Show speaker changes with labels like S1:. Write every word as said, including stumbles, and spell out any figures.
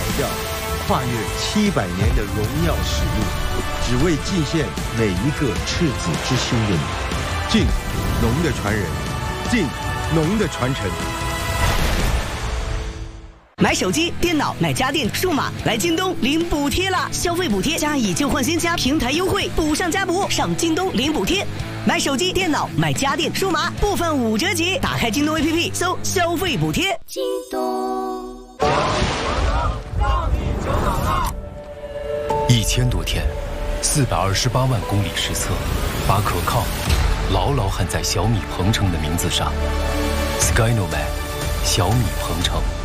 S1: 调，跨越七百年的荣耀使命，只为敬献每一个赤子之心的你。敬农的传人，敬农的传承。
S2: 买手机、电脑、买家电、数码，来京东领补贴啦！消费补贴加以旧换新加平台优惠，补上加补，上京东领补贴。买手机、电脑、买家电、数码，部分五折起。打开京东 A P P， 搜消费补贴。京东。
S3: 一千多天，四百二十八万公里实测，把可靠牢牢焊在小米鹏程的名字上。Skynomad， 小米鹏程。